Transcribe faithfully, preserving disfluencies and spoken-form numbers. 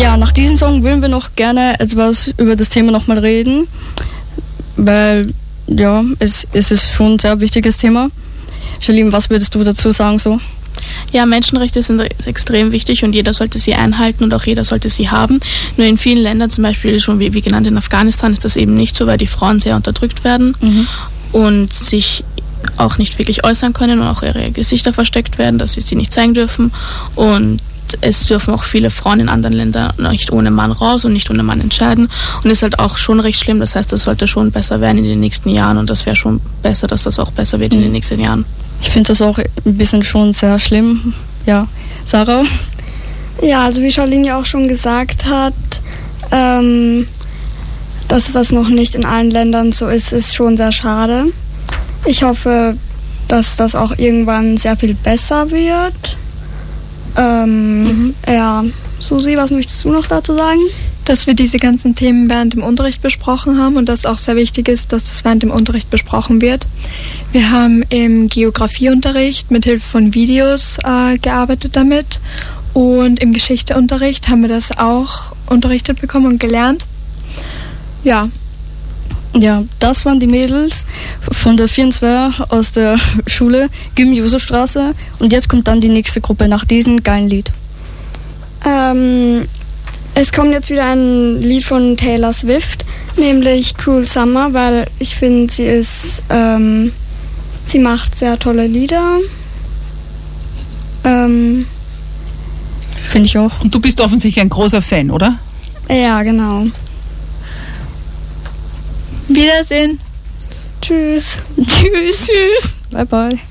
Ja, nach diesem Song würden wir noch gerne etwas über das Thema nochmal reden, weil, ja, es, es ist schon ein sehr wichtiges Thema. Charlene, was würdest du dazu sagen so? Ja, Menschenrechte sind extrem wichtig und jeder sollte sie einhalten und auch jeder sollte sie haben. Nur in vielen Ländern, zum Beispiel schon wie, wie genannt in Afghanistan, ist das eben nicht so, weil die Frauen sehr unterdrückt werden mhm. und sich auch nicht wirklich äußern können und auch ihre Gesichter versteckt werden, dass sie sie nicht zeigen dürfen. Und es dürfen auch viele Frauen in anderen Ländern nicht ohne Mann raus und nicht ohne Mann entscheiden. Und ist halt auch schon recht schlimm. Das heißt, das sollte schon besser werden in den nächsten Jahren und das wäre schon besser, dass das auch besser wird mhm. in den nächsten Jahren. Ich finde das auch ein bisschen schon sehr schlimm. Ja, Sarah? Ja, also wie Charlene ja auch schon gesagt hat, ähm, dass das noch nicht in allen Ländern so ist, ist schon sehr schade. Ich hoffe, dass das auch irgendwann sehr viel besser wird. Ähm, mhm. Ja, Susi, was möchtest du noch dazu sagen? Dass wir diese ganzen Themen während dem Unterricht besprochen haben und dass auch sehr wichtig ist, dass das während dem Unterricht besprochen wird. Wir haben im Geografieunterricht mit Hilfe von Videos äh, gearbeitet damit und im Geschichteunterricht haben wir das auch unterrichtet bekommen und gelernt. Ja. Ja, das waren die Mädels von der vierundzwanzig aus der Schule Gym Josefstraße und jetzt kommt dann die nächste Gruppe nach diesem geilen Lied. Ähm... Es kommt jetzt wieder ein Lied von Taylor Swift, nämlich Cruel Summer, weil ich finde, sie ist, ähm, sie macht sehr tolle Lieder. Ähm, finde ich auch. Und du bist offensichtlich ein großer Fan, oder? Ja, genau. Wiedersehen. Tschüss. Tschüss. Tschüss. Bye, bye.